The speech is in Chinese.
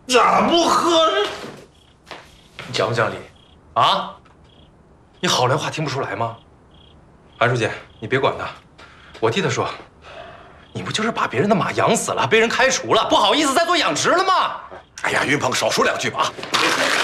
咋不喝？ 你讲不讲理？啊？你好赖话听不出来吗？韩书记，你别管他，我替他说。你不就是把别人的马养死了，被人开除了，不好意思再做养殖了吗？ 哎呀，云鹏，少说两句吧啊！